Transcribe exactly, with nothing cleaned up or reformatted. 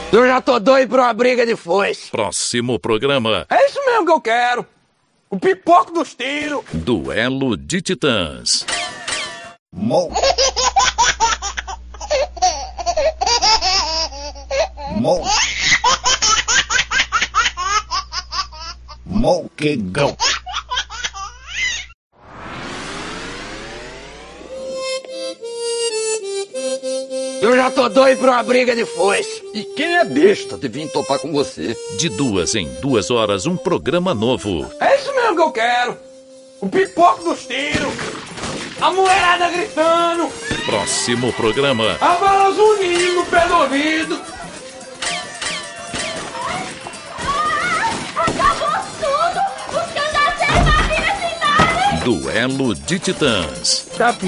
Eu já tô doido pra uma briga de foice. Próximo programa. É isso mesmo que eu quero. O pipoco dos tiros. Duelo de Titãs. Mo. Mo. Mo que gão. Eu já tô doido pra uma briga de foice. E quem é besta de vir topar com você? De duas em duas horas, um programa novo. É isso mesmo que eu quero. O pipoco dos tiros. A mulherada gritando. Próximo programa. A bala zunindo no pé do ouvido. Acabou tudo! Os cangaceiros da vida final! Duelo de Titãs. Tá